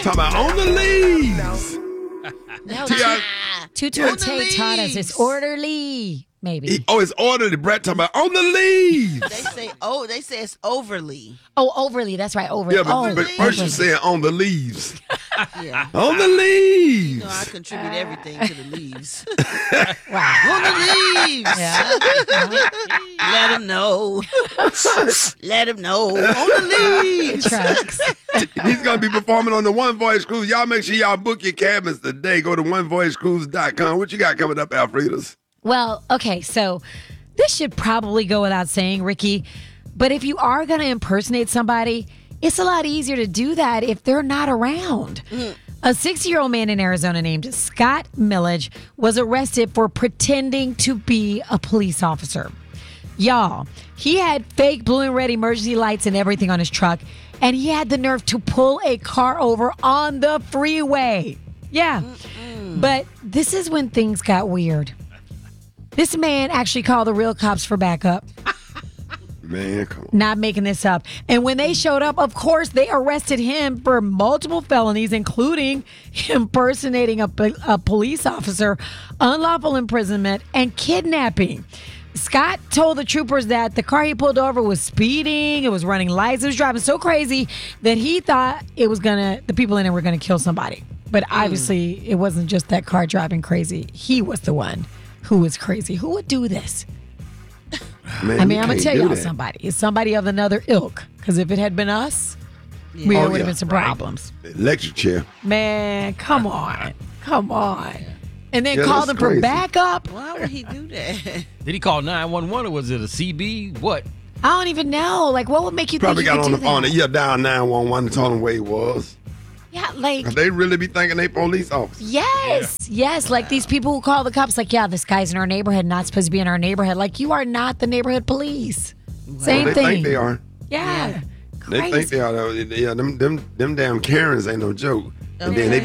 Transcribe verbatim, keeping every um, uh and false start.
talking about on the leaves. No, T I Tutu On and the Tay taught us it's orderly, maybe. He- oh, it's orderly. Brett talking about on the leaves. They say, oh, they say it's overly. Oh, overly. That's right, overly. Yeah, but, oh, but first you overly. saying on the leaves. Yeah. On the leaves. You know, I contribute everything to the leaves. Wow. On the leaves. Yeah. Let them know. Let them know. On the leaves. Trucks. He's going to be performing on the One Voice Cruise. Y'all make sure y'all book your cabins today. Go to one voice cruise dot com. What you got coming up, Alfredas? Well, okay, so this should probably go without saying, Ricky, but if you are going to impersonate somebody, it's a lot easier to do that if they're not around. A six-year-old man in Arizona named Scott Millage was arrested for pretending to be a police officer. Y'all, he had fake blue and red emergency lights and everything on his truck, and he had the nerve to pull a car over on the freeway. Yeah. Mm-mm. But this is when things got weird. This man actually called the real cops for backup. Man, come on. Not making this up. And when they showed up, of course, they arrested him for multiple felonies, including impersonating a, a police officer, unlawful imprisonment, and kidnapping. Scott told the troopers that the car he pulled over was speeding, it was running lights, it was driving so crazy that he thought it was gonna, the people in it were gonna kill somebody. But obviously, it wasn't just that car driving crazy. He was the one who was crazy. Who would do this? Man, I mean, you I'm going to can't tell do y'all that. somebody. It's somebody of another ilk. Because if it had been us, Yeah. we Oh, would have yeah, been some right. problems. Electric chair. Man, come on. Come on. And then Yeah, called that's them for crazy. backup. Why would he do that? Did he call nine one one or was it a C B? What? I don't even know. Like, what would make you Probably think you got could on do the phone that? and yeah, dial nine one one and told him where he was. Yeah, like, They really be thinking they police officers. yes. Yes. Like these people who call the cops, like, yeah, this guy's in our neighborhood, not supposed to be in our neighborhood. Like, you are not the neighborhood police. Same Well, they thing. think they are. Yeah. They think Crazy. they are. though. Yeah, them, them, them damn Karens ain't no joke. And then they